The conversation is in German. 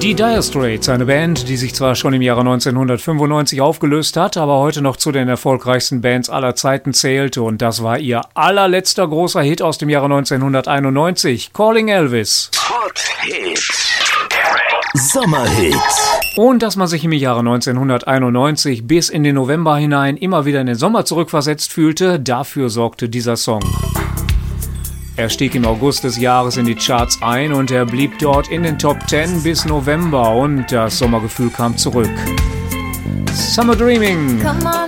Die Dire Straits, eine Band, die sich zwar schon im Jahre 1995 aufgelöst hat, aber heute noch zu den erfolgreichsten Bands aller Zeiten zählte, und das war ihr allerletzter großer Hit aus dem Jahre 1991, Calling Elvis. Hot Hits. Sommerhits. Und dass man sich im Jahre 1991 bis in den November hinein immer wieder in den Sommer zurückversetzt fühlte, dafür sorgte dieser Song. Er stieg im August des Jahres in die Charts ein und er blieb dort in den Top 10 bis November und das Sommergefühl kam zurück. Summer Dreaming.